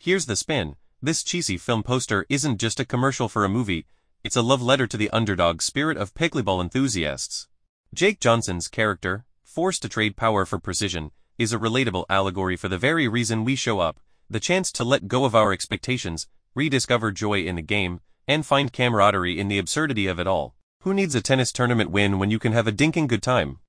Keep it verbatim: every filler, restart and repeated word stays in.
Here's the spin: this cheesy film poster isn't just a commercial for a movie, it's a love letter to the underdog spirit of pickleball enthusiasts. Jake Johnson's character, forced to trade power for precision, is a relatable allegory for the very reason we show up: the chance to let go of our expectations, rediscover joy in the game, and find camaraderie in the absurdity of it all. Who needs a tennis tournament win when you can have a dinking good time?